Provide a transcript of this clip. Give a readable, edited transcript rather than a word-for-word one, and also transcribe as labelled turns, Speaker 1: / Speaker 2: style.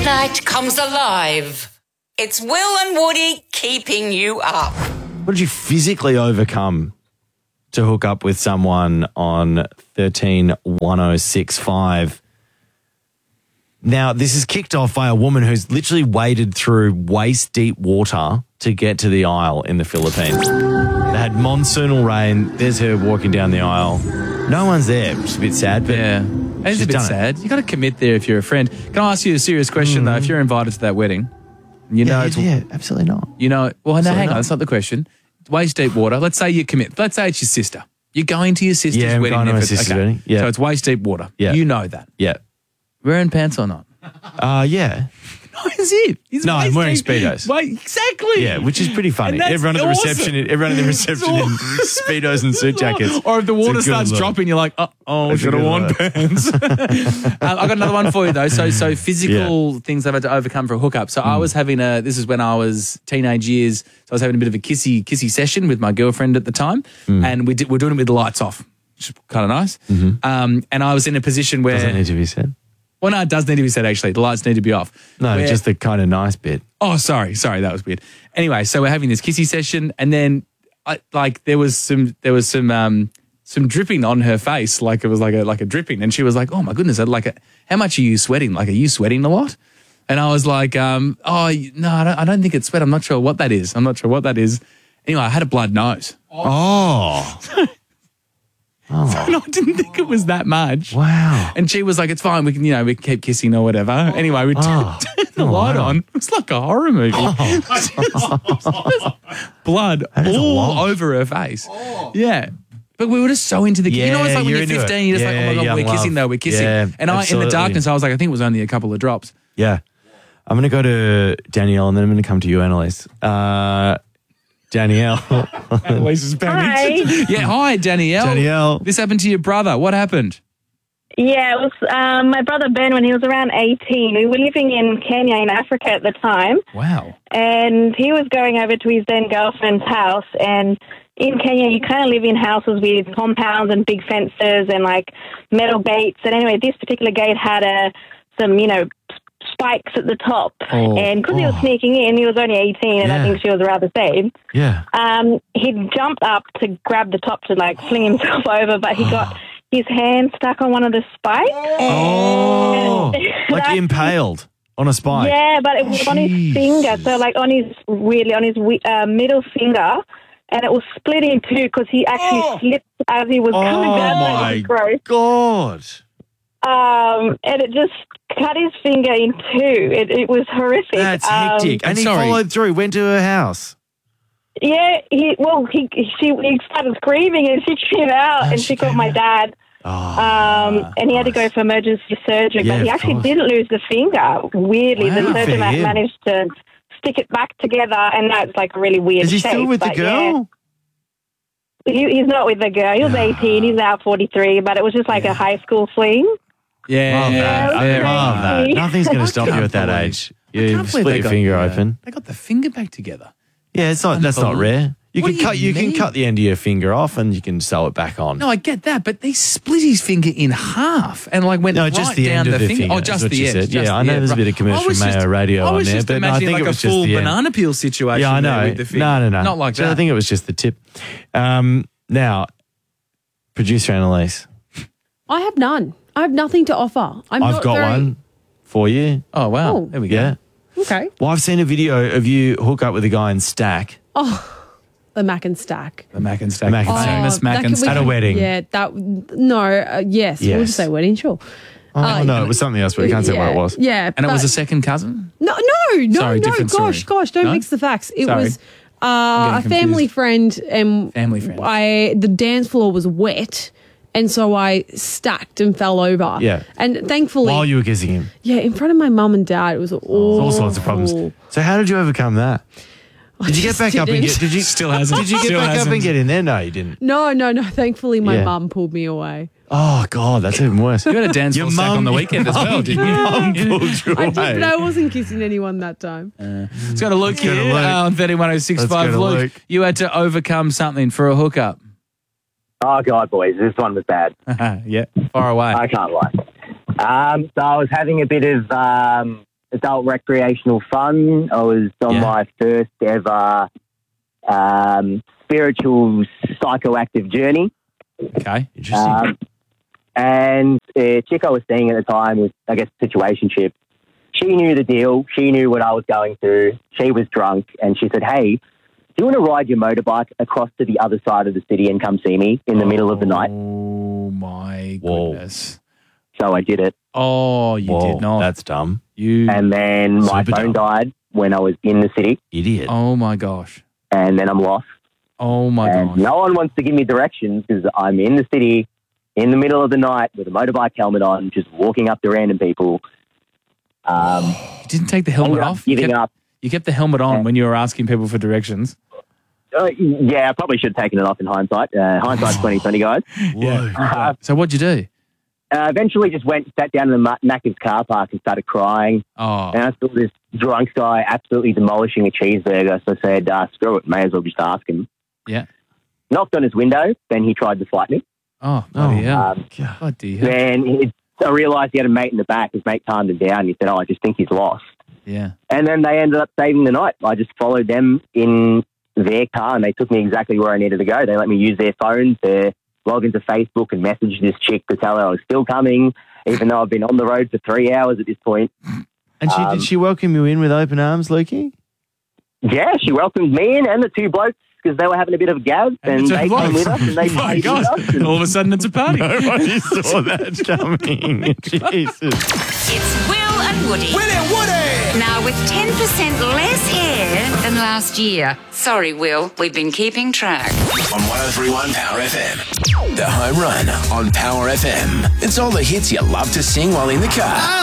Speaker 1: Night comes alive. It's Will and Woody keeping you up.
Speaker 2: What did you physically overcome to hook up with someone on 131065? Now, this is kicked off by a woman who's literally waded through waist-deep water to get to the aisle in the Philippines. They had monsoonal rain. There's her walking down the aisle. No one's there, which is a bit sad. But
Speaker 3: yeah, it's a bit sad. You got to commit there if you're a friend. Can I ask you a serious question, though? If you're invited to that wedding,
Speaker 2: absolutely not.
Speaker 3: You know, well, no,
Speaker 2: Absolutely
Speaker 3: hang on,
Speaker 2: not.
Speaker 3: that's not the question. Waist-deep water. Let's say you commit. Let's say it's your sister. You're going to your sister's
Speaker 2: Yeah, I'm
Speaker 3: wedding.
Speaker 2: going to my
Speaker 3: if it's-
Speaker 2: sister's wedding. Yeah.
Speaker 3: So it's waist-deep water.
Speaker 2: Yeah.
Speaker 3: You know that.
Speaker 2: Yeah.
Speaker 3: Wearing pants or not?
Speaker 2: Yeah.
Speaker 3: That's it. He's
Speaker 2: No, I'm wearing
Speaker 3: waist-deep.
Speaker 2: Speedos.
Speaker 3: Exactly.
Speaker 2: Yeah, which is pretty funny.
Speaker 3: And that's
Speaker 2: Everyone at the
Speaker 3: awesome.
Speaker 2: reception, everyone in Speedos and suit jackets.
Speaker 3: Or if the water
Speaker 2: It's a good
Speaker 3: starts
Speaker 2: look.
Speaker 3: dropping, you're like, oh,
Speaker 2: It's a
Speaker 3: should have
Speaker 2: good
Speaker 3: worn
Speaker 2: look.
Speaker 3: pants. I've got another one for you, though. So physical things I've had to overcome for a hookup. So I was having this is when I was teenage years, so I was having a bit of a kissy session with my girlfriend at the time, and we're doing it with the lights off, which is kind of nice. And I was in a position where...
Speaker 2: Does that need to be said?
Speaker 3: Well, no, it does need to be said, actually. The lights need to be off.
Speaker 2: No, just the kind of nice bit.
Speaker 3: Oh, sorry, that was weird. Anyway, so we're having this kissy session, and then there was some dripping on her face, like it was like a dripping, and she was like, "Oh my goodness, how much are you sweating? Like, are you sweating a lot?" And I was like, "Oh no, I don't think it's sweat. I'm not sure what that is. Anyway, I had a blood nose.
Speaker 2: Oh.
Speaker 3: And I didn't think it was that much.
Speaker 2: Wow.
Speaker 3: And she was like, "It's fine. We can keep kissing or whatever." Anyway, we turned the light on. It was like a horror movie. Blood all over her face. Yeah. But we were just so into the kiss. You know, it's like when
Speaker 2: you're
Speaker 3: you're
Speaker 2: into it.
Speaker 3: 15, you're just like, "Oh my God,
Speaker 2: young
Speaker 3: we're kissing
Speaker 2: love.
Speaker 3: though, we're kissing."
Speaker 2: Yeah,
Speaker 3: And in the
Speaker 2: absolutely.
Speaker 3: darkness, I was like, I think it was only a couple of drops.
Speaker 2: Yeah. I'm going to go to Danielle and then I'm going to come to you, Annalise. Danielle.
Speaker 3: Annalise is panicked.
Speaker 4: Hi.
Speaker 3: Yeah, hi, Danielle.
Speaker 2: Danielle.
Speaker 3: This happened to your brother. What happened?
Speaker 4: Yeah, it was my brother Ben when he was around 18. We were living in Kenya in Africa at the time,
Speaker 3: Wow.
Speaker 4: and he was going over to his then girlfriend's house. And in Kenya, you kind of live in houses with compounds and big fences and like metal gates. And anyway, this particular gate had some spikes at the top.
Speaker 2: Oh.
Speaker 4: And because he was sneaking in, he was only 18, and I
Speaker 2: Yeah.
Speaker 4: think she was around the same.
Speaker 2: Yeah.
Speaker 4: He jumped up to grab the top to like fling himself over, but he got his hand stuck on one of the spikes.
Speaker 2: Oh. Like
Speaker 4: That-
Speaker 2: impaled on a spike.
Speaker 4: Yeah, but it was on his finger, so like on his middle finger, and it was split in two because he actually slipped as he was coming down
Speaker 2: my
Speaker 4: his throat.
Speaker 2: God.
Speaker 4: And it just cut his finger in two. It was horrific.
Speaker 2: That's hectic. And he followed through, went to her house.
Speaker 4: Yeah, he started screaming and she came out and she called my dad. And he had to go for emergency surgery,
Speaker 2: Yeah,
Speaker 4: but he
Speaker 2: of
Speaker 4: actually
Speaker 2: course.
Speaker 4: didn't lose the finger. Weirdly,
Speaker 2: Wow.
Speaker 4: the
Speaker 2: Good
Speaker 4: surgeon
Speaker 2: for him.
Speaker 4: managed to stick it back together, and now it's like a really weird
Speaker 2: Is he
Speaker 4: shape.
Speaker 2: still with the
Speaker 4: but
Speaker 2: girl?
Speaker 4: yeah. He's not with the girl. He was 18. He's now 43, but it was just like a high school fling.
Speaker 3: Yeah.
Speaker 2: Love that. I
Speaker 4: Yeah.
Speaker 2: love that. Nothing's going to stop you at that age. You
Speaker 3: can't believe
Speaker 2: split
Speaker 3: they
Speaker 2: your
Speaker 3: got
Speaker 2: finger
Speaker 3: the,
Speaker 2: open.
Speaker 3: They got the finger back together.
Speaker 2: Yeah, that's not rare. You
Speaker 3: What
Speaker 2: can
Speaker 3: do
Speaker 2: cut
Speaker 3: you
Speaker 2: can
Speaker 3: mean?
Speaker 2: cut the end of your finger off and you can sew it back on.
Speaker 3: No, I get that, but they split his finger in half and like went
Speaker 2: No,
Speaker 3: right
Speaker 2: just the
Speaker 3: down
Speaker 2: end of the
Speaker 3: finger.
Speaker 2: finger.
Speaker 3: Oh,
Speaker 2: is
Speaker 3: just
Speaker 2: what
Speaker 3: the
Speaker 2: she
Speaker 3: end.
Speaker 2: said.
Speaker 3: just
Speaker 2: Yeah, I
Speaker 3: the
Speaker 2: know
Speaker 3: end,
Speaker 2: there's a bit of
Speaker 3: right.
Speaker 2: commercial
Speaker 3: I was
Speaker 2: from Mayo Radio
Speaker 3: I
Speaker 2: on
Speaker 3: was
Speaker 2: there,
Speaker 3: just
Speaker 2: but I
Speaker 3: imagining
Speaker 2: think
Speaker 3: like
Speaker 2: it was
Speaker 3: a
Speaker 2: just
Speaker 3: full
Speaker 2: the end.
Speaker 3: banana peel situation.
Speaker 2: Yeah, I
Speaker 3: there
Speaker 2: know.
Speaker 3: with the finger.
Speaker 2: No.
Speaker 3: Not like
Speaker 2: So
Speaker 3: that.
Speaker 2: I think it was just the tip. Now, producer Annalise,
Speaker 5: I have none. I have nothing to offer.
Speaker 2: I've got one for you.
Speaker 3: Oh, wow.
Speaker 5: Oh.
Speaker 3: There we go.
Speaker 2: Yeah.
Speaker 5: Okay.
Speaker 2: Well, I've seen a video of you hook up with a guy in Stack.
Speaker 5: The Mac and Stack.
Speaker 3: The Mac and Stack.
Speaker 2: Mac and Stack.
Speaker 3: Famous Mac
Speaker 5: that
Speaker 3: and
Speaker 5: could- we
Speaker 3: Stack.
Speaker 2: At a wedding.
Speaker 5: Yeah, yes. We'll
Speaker 2: Yes.
Speaker 5: just say wedding, sure.
Speaker 2: Oh, no, it was something else, but I can't say what it was.
Speaker 5: Yeah.
Speaker 3: And it was
Speaker 5: but-
Speaker 3: a second cousin?
Speaker 5: No,
Speaker 3: Sorry, different story.
Speaker 5: gosh, don't
Speaker 3: No?
Speaker 5: mix the facts. It
Speaker 3: Sorry.
Speaker 5: was
Speaker 3: I'm
Speaker 5: a
Speaker 3: getting
Speaker 5: family
Speaker 3: confused.
Speaker 5: friend, and
Speaker 3: Family friend.
Speaker 5: the dance floor was wet, and so I stacked and fell over.
Speaker 2: Yeah.
Speaker 5: And thankfully,
Speaker 2: While you were kissing him.
Speaker 5: yeah, in front of my mum and dad, it was
Speaker 2: All sorts of problems. So how did you overcome that? Did you get
Speaker 5: just
Speaker 2: back up and
Speaker 5: didn't.
Speaker 2: get? Did you
Speaker 3: Still hasn't.
Speaker 2: Did you get
Speaker 3: Still
Speaker 2: back up
Speaker 3: hasn't.
Speaker 2: and get in there? No, you didn't.
Speaker 5: No. Thankfully, my
Speaker 2: Yeah.
Speaker 5: mum pulled me away.
Speaker 2: Oh God, that's even worse.
Speaker 3: You had a dance
Speaker 2: Your
Speaker 3: floor stack on the
Speaker 2: mum-
Speaker 3: weekend as well, didn't you?
Speaker 2: Mum pulled you
Speaker 5: I did,
Speaker 2: away.
Speaker 5: but I wasn't kissing anyone that time.
Speaker 3: Let's go to Luke
Speaker 2: go to
Speaker 3: here
Speaker 2: Luke.
Speaker 3: on 31065.
Speaker 2: Let's go to
Speaker 3: Luke,
Speaker 2: Luke.
Speaker 3: you had to overcome something for a hookup.
Speaker 6: Oh, God, boys, this one was bad.
Speaker 3: Yeah, far away.
Speaker 6: I can't lie. So I was having a bit of adult recreational fun. I was on my first ever spiritual psychoactive journey.
Speaker 3: Okay.
Speaker 2: Interesting.
Speaker 6: And a chick I was seeing at the time was, I guess, situationship. She knew the deal. She knew what I was going through. She was drunk, and she said, "Hey, do you want to ride your motorbike across to the other side of the city and come see me in the middle of the night?"
Speaker 3: Oh, my goodness.
Speaker 6: So I did it.
Speaker 3: Oh, you did not.
Speaker 2: That's dumb.
Speaker 6: And then my
Speaker 2: Super
Speaker 6: phone
Speaker 2: dumb.
Speaker 6: died when I was in the city,
Speaker 2: Idiot.
Speaker 3: Oh, my gosh.
Speaker 6: and then I'm lost.
Speaker 3: Oh, my
Speaker 6: And
Speaker 3: gosh.
Speaker 6: no one wants to give me directions because I'm in the city in the middle of the night with a motorbike helmet on, just walking up to random people.
Speaker 3: You didn't take the helmet
Speaker 6: Ended up
Speaker 3: off?
Speaker 6: giving up.
Speaker 3: You kept the helmet on when you were asking people for directions?
Speaker 6: Yeah, I probably should have taken it off in hindsight. Hindsight's 20/20, guys.
Speaker 3: Yeah. So what'd you do?
Speaker 6: Eventually just went, sat down in the Macca's car park and started crying.
Speaker 3: Oh,
Speaker 6: And I saw this drunk guy absolutely demolishing a cheeseburger. So I said, screw it, may as well just ask him.
Speaker 3: yeah.
Speaker 6: Knocked on his window, then he tried to fight me.
Speaker 3: Oh, bloody hell.
Speaker 2: God.
Speaker 3: Bloody hell.
Speaker 6: Then I realised he had a mate in the back. His mate calmed him down. He said, I just think he's lost.
Speaker 3: Yeah.
Speaker 6: And then they ended up saving the night. I just followed them in their car and they took me exactly where I needed to go. They let me use their phones to log into Facebook and message this chick to tell her I was still coming, even though I've been on the road for 3 hours at this point.
Speaker 2: And did she welcome you in with open arms, Lukey?
Speaker 6: Yeah, she welcomed me in and the two blokes because they were having a bit of a gab and they came with us and they
Speaker 3: Oh, my
Speaker 6: partied
Speaker 3: God.
Speaker 6: with us. And
Speaker 3: All of a sudden it's a party.
Speaker 2: Nobody saw that coming. Jesus.
Speaker 1: It's Will and Woody. Now with 10% less hair than last year. Sorry, Will, we've been keeping track.
Speaker 7: On 103.1 Power FM. The Home Run on Power FM. It's all the hits you love to sing while in the car.